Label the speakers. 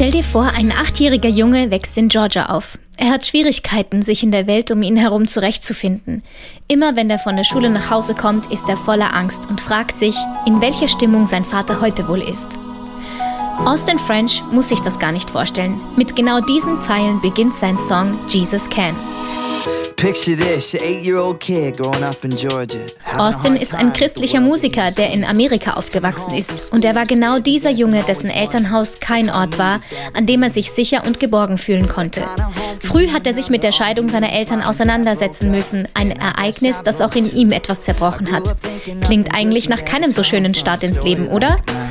Speaker 1: Stell dir vor, ein 8-jähriger Junge wächst in Georgia auf. Er hat Schwierigkeiten, sich in der Welt um ihn herum zurechtzufinden. Immer wenn er von der Schule nach Hause kommt, ist er voller Angst und fragt sich, in welcher Stimmung sein Vater heute wohl ist. Austin French muss sich das gar nicht vorstellen. Mit genau diesen Zeilen beginnt sein Song Jesus Can. Austin ist ein christlicher Musiker, der in Amerika aufgewachsen ist. Und er war genau dieser Junge, dessen Elternhaus kein Ort war, an dem er sich sicher und geborgen fühlen konnte. Früh hat er sich mit der Scheidung seiner Eltern auseinandersetzen müssen. Ein Ereignis, das auch in ihm etwas zerbrochen hat. Klingt eigentlich nach keinem so schönen Start ins Leben, oder?